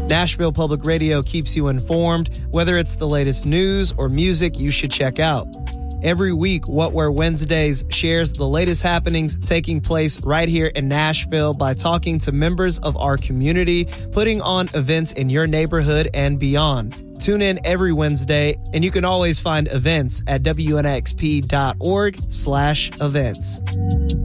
Nashville Public Radio keeps you informed, whether it's the latest news or music you should check out. Every week, What Where Wednesdays shares the latest happenings taking place right here in Nashville by talking to members of our community, putting on events in your neighborhood and beyond. Tune in every Wednesday, and you can always find events at WNXP.org/events.